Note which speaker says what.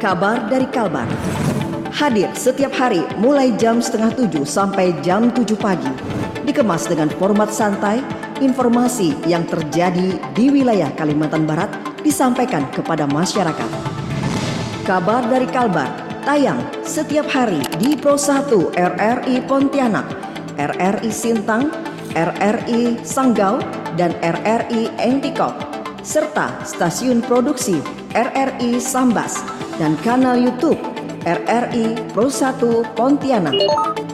Speaker 1: Kabar dari Kalbar. Hadir setiap hari mulai jam 6:30 sampai jam 7 pagi. Dikemas dengan format santai, informasi yang terjadi di wilayah Kalimantan Barat disampaikan kepada masyarakat. Kabar dari Kalbar tayang setiap hari di Pro 1 RRI Pontianak, RRI Sintang, RRI Sanggau, dan RRI Entikop, serta stasiun produksi RRI Sambas dan kanal YouTube RRI Pro 1 Pontianak.